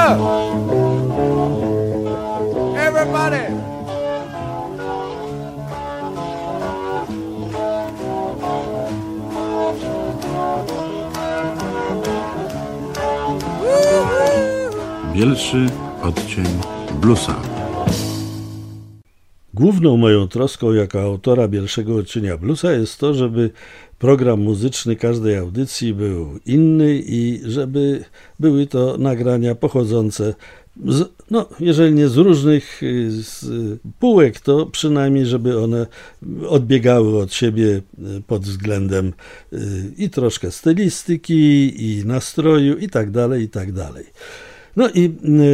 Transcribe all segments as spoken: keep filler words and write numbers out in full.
up! Everybody! Bielszy odcień bluesa. Główną moją troską jako autora Bielszego odcienia bluesa jest to, żeby program muzyczny każdej audycji był inny i żeby były to nagrania pochodzące z, no, jeżeli nie z różnych z półek, to przynajmniej, żeby one odbiegały od siebie pod względem i troszkę stylistyki, i nastroju, i tak dalej, i tak dalej. No i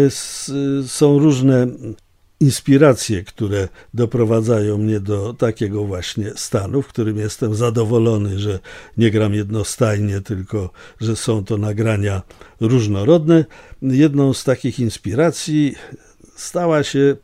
są różne inspiracje, które doprowadzają mnie do takiego właśnie stanu, w którym jestem zadowolony, że nie gram jednostajnie, tylko że są to nagrania różnorodne. Jedną z takich inspiracji stała się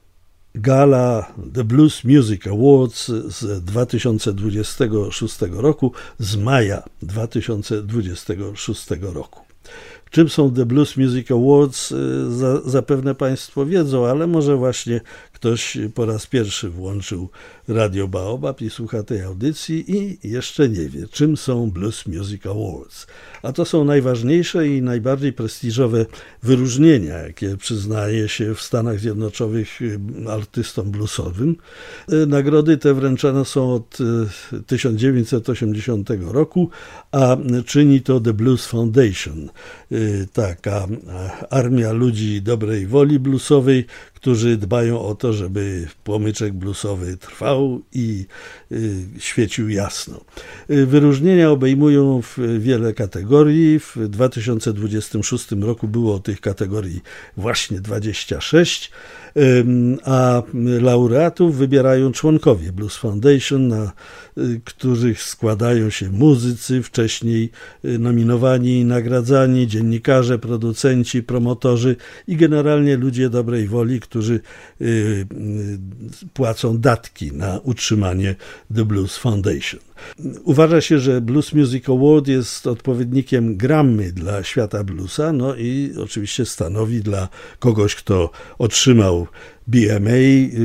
gala The Blues Music Awards z dwa tysiące dwudziestego szóstego roku, z maja dwa tysiące dwudziestego szóstego roku. Czym są The Blues Music Awards, zapewne Państwo wiedzą, ale może właśnie ktoś po raz pierwszy włączył Radio Baobab i słucha tej audycji i jeszcze nie wie, czym są Blues Music Awards. A to są najważniejsze i najbardziej prestiżowe wyróżnienia, jakie przyznaje się w Stanach Zjednoczonych artystom bluesowym. Nagrody te wręczane są od tysiąc dziewięćset osiemdziesiątego roku, a czyni to The Blues Foundation, taka armia ludzi dobrej woli bluesowej, którzy dbają o to, żeby płomyczek bluesowy trwał i y, świecił jasno. Y, wyróżnienia obejmują wiele kategorii. W dwa tysiące dwudziestym szóstym roku było tych kategorii właśnie dwadzieścia sześć, y, a laureatów wybierają członkowie Blues Foundation, na y, których składają się muzycy, wcześniej y, nominowani i nagradzani, dziennikarze, producenci, promotorzy i generalnie ludzie dobrej woli, którzy y, y, płacą datki na utrzymanie The Blues Foundation. Uważa się, że Blues Music Award jest odpowiednikiem Grammy dla świata bluesa, no i oczywiście stanowi dla kogoś, kto otrzymał B M A,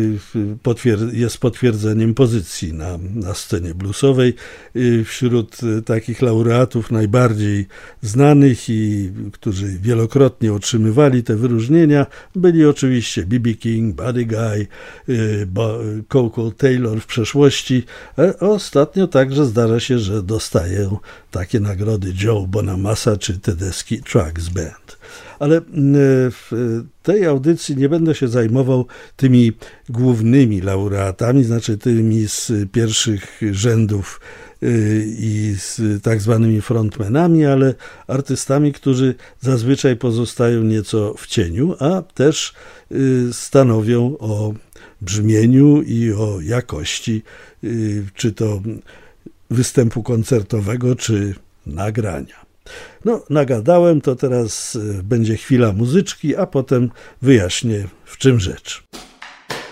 jest potwierdzeniem pozycji na, na scenie bluesowej. Wśród takich laureatów najbardziej znanych i którzy wielokrotnie otrzymywali te wyróżnienia byli oczywiście B B King, Buddy Guy, Coco Taylor w przeszłości, a ostatnio także zdarza się, że dostają takie nagrody Joe Bonamassa czy Tedeschi Trucks Band. Ale w tej audycji nie będę się zajmował tymi głównymi laureatami, znaczy tymi z pierwszych rzędów i z tak zwanymi frontmenami, ale artystami, którzy zazwyczaj pozostają nieco w cieniu, a też stanowią o brzmieniu i o jakości, czy to występu koncertowego, czy nagrania. No, nagadałem, to teraz będzie chwila muzyczki, a potem wyjaśnię, w czym rzecz.